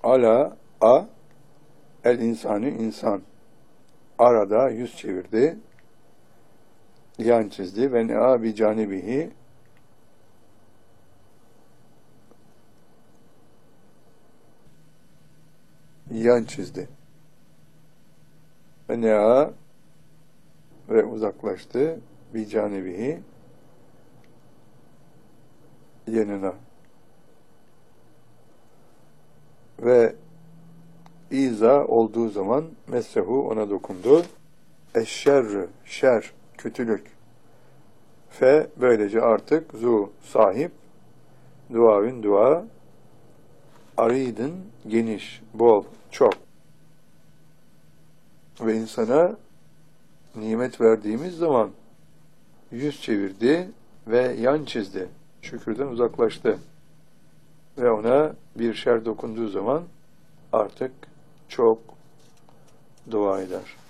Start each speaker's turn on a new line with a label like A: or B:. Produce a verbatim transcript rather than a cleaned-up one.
A: Ala a el insani insan. Arada yüz çevirdi. Yan çizdi. Ve ne'a bi canibihi yan çizdi. Ve ne'a ve uzaklaştı. Bi canibihi yanına. Ve İza olduğu zaman messehu ona dokundu. Eşşerrü şer, kötülük. Fe böylece artık zu sahip, duavün dua, aridin geniş, bol, çok. Ve insana nimet verdiğimiz zaman yüz çevirdi ve yan çizdi. Şükürden uzaklaştı. Ve ona bir şer dokunduğu zaman artık çok dua eder.